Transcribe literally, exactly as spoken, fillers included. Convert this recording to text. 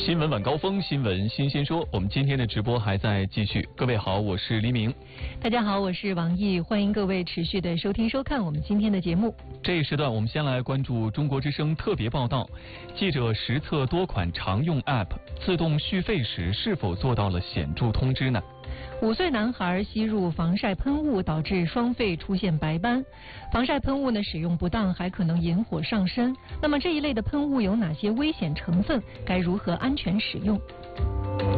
新闻晚高峰，新闻新鲜说。我们今天的直播还在继续。各位好，我是黎明。 大家好，我是王毅，欢迎各位持续的收听收看我们今天的节目。 这一时段，我们先来关注中国之声特别报道。记者实测多款常用 App 自动续费时是否做到了显著通知呢？ 五岁男孩吸入防晒喷雾，导致双肺出现白斑。防晒喷雾呢使用不当，还可能引火上身。那么这一类的喷雾有哪些危险成分？该如何安全使用？